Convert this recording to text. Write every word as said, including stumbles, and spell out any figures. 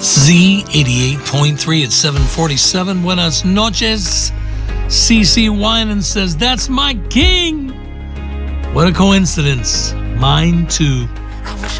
Z eighty-eight point three at seven forty-seven. Buenas noches. C C Winan says, that's my king. What a coincidence. Mine too. I wish